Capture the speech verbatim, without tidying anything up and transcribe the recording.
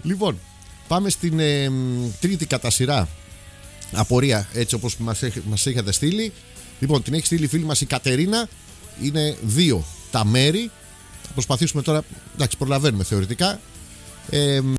Λοιπόν, πάμε στην ε, τρίτη κατά σειρά απορία, έτσι όπως μας, μας είχατε στείλει. Λοιπόν, την έχει στείλει η φίλη μας η Κατερίνα. Είναι δύο τα μέρη. Θα προσπαθήσουμε τώρα, εντάξει, προλαβαίνουμε θεωρητικά. Ε,